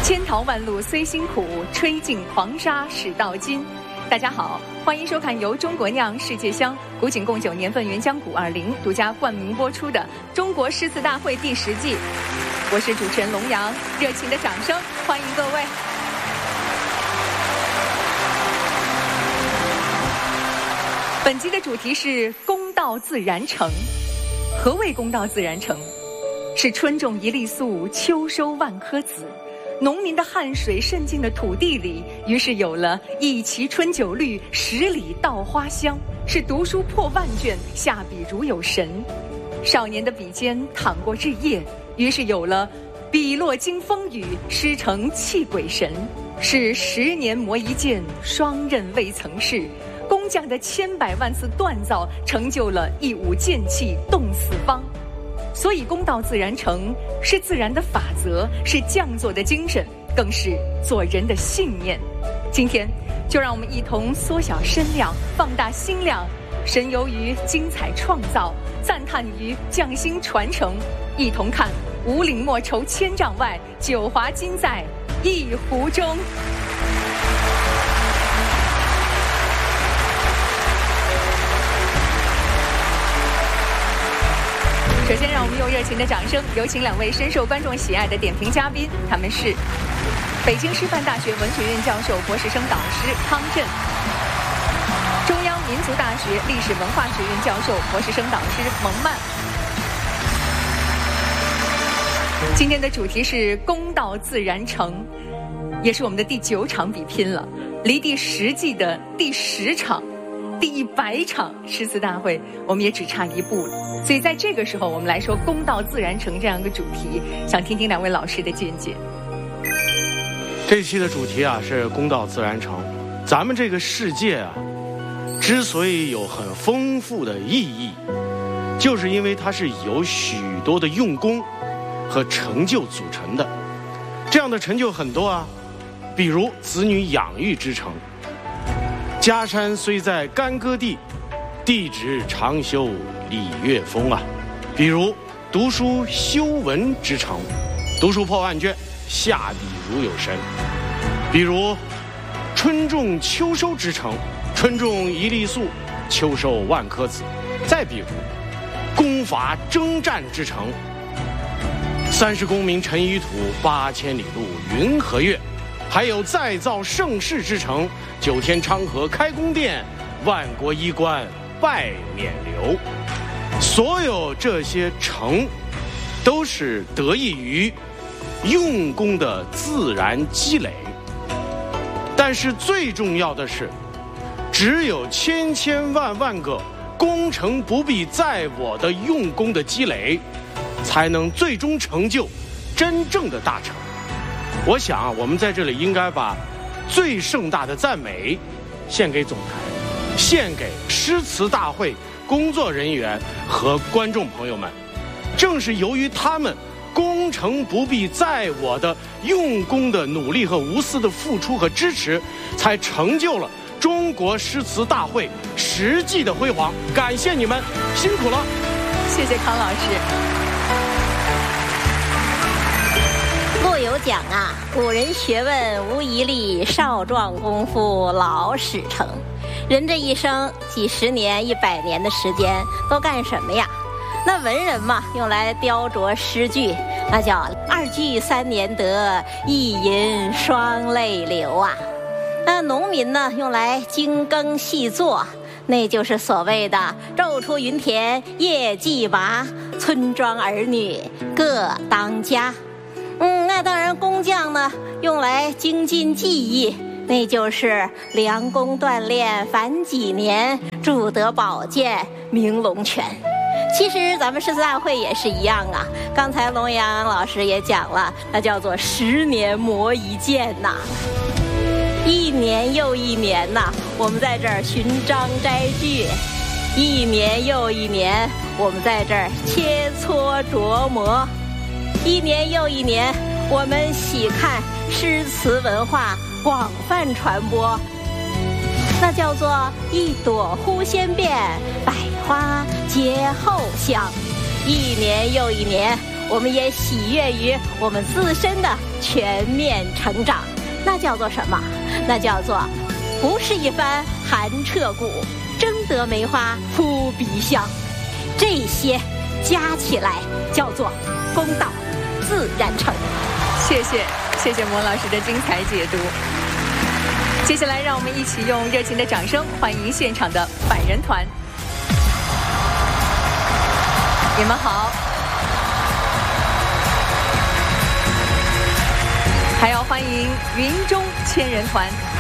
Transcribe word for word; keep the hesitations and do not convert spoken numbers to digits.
千淘万漉虽辛苦，吹尽黄沙始到金。大家好，欢迎收看由中国酿世界香古井贡酒年份原浆古二零独家冠名播出的《中国诗词大会》第十季。我是主持人龙阳，热情的掌声欢迎各位。本集的主题是公道自然成。何谓公道自然成？是春种一粒粟，秋收万颗子。农民的汗水渗进了土地里，于是有了一畦春酒绿，十里稻花香。是读书破万卷，下笔如有神。少年的笔尖淌过日夜，于是有了笔落经风雨，诗成泣鬼神。是十年磨一剑，双刃未曾试。工匠的千百万次锻造，成就了一舞剑气动四方。所以公道自然成，是自然的法则，是匠作的精神，更是做人的信念。今天就让我们一同缩小身量，放大心量，神游于精彩创造，赞叹于匠心传承，一同看五岭莫愁千丈外，九华金在一壶中。首先让我们用热情的掌声有请两位深受观众喜爱的点评嘉宾，他们是北京师范大学文学院教授、博士生导师康震，中央民族大学历史文化学院教授、博士生导师蒙曼。今天的主题是公道自然成，也是我们的第九场比拼了，离第十季的第十场第一百场诗词大会我们也只差一步了。所以在这个时候我们来说公道自然成这样一个主题，想听听两位老师的见解。 这期的主题啊是公道自然成。咱们这个世界啊之所以有很丰富的意义，就是因为它是由许多的用功和成就组成的。这样的成就很多啊，比如子女养育之成，家山虽在干戈地，地质常修礼乐风啊。比如读书修文之成，读书破万卷，下笔如有神。比如春种秋收之成，春种一粒粟，秋收万颗子。再比如攻伐征战之成，三十功名尘与土，八千里路云和月。还有再造盛世之成，九天昌河开宫殿，万国衣冠拜冕旒。所有这些成都是得益于用功的自然积累。但是最重要的是，只有千千万万个功成不必在我的用功的积累，才能最终成就真正的大成。我想我们在这里应该把最盛大的赞美献给总台，献给诗词大会工作人员和观众朋友们。正是由于他们功成不必在我的用功的努力和无私的付出和支持，才成就了中国诗词大会十季的辉煌。感谢你们，辛苦了。 谢谢康老师。 陆游讲啊，古人学问无一例，少壮功夫老始成。人这一生几十年、一百年的时间都干什么呀？那文人嘛，用来雕琢诗句，那叫二句三年得，一吟双泪流啊。那农民呢，用来精耕细作，那就是所谓的昼出耘田夜绩麻，村庄儿女各当家。嗯，那当然工匠呢，用来精进技艺，那就是良工锻炼繁几年，铸得宝剑明龙泉。其实咱们诗词大会也是一样啊，刚才龙阳老师也讲了，那叫做十年磨一剑呐、啊，一年又一年呐、啊，我们在这儿寻章摘句，一年又一年，我们在这儿切磋琢磨，一年又一年，我们喜看诗词文化广泛传播，那叫做一朵忽先变，百花皆后香。一年又一年， 我们也喜悦于我们自身的全面成长。那叫做什么？那叫做不是一番寒彻骨，争得梅花扑鼻香。这些加起来叫做公道自然成。 谢谢，谢谢魔老师的精彩解读。接下来，让我们一起用热情的掌声欢迎现场的百人团。你们好。还要欢迎云中千人团。